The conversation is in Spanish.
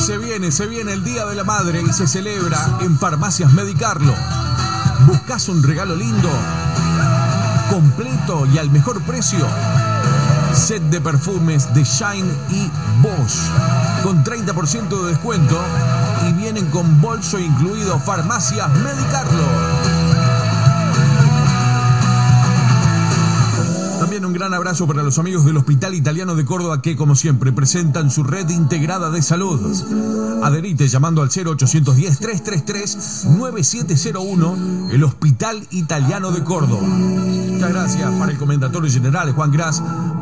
Se viene el Día de la Madre y se celebra en Farmacias Medicarlo. ¿Buscas un regalo lindo, completo y al mejor precio? Set de perfumes de Shine y Bosch con 30% de descuento y vienen con bolso incluido. Farmacias Medicarlo. También un gran abrazo para los amigos del Hospital Italiano de Córdoba que, como siempre, presentan su red integrada de salud. Adherite llamando al 0810-333-9701, el Hospital Italiano de Córdoba. Muchas gracias para el comendador general Juan Gras.